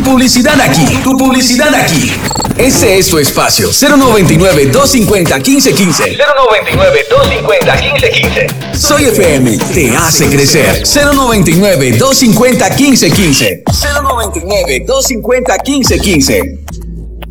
publicidad aquí, tu publicidad aquí. Ese es tu espacio. 099-250-1515. 099-250-1515. Soy FM, te hace crecer. 099-250-1515. 099-250-1515.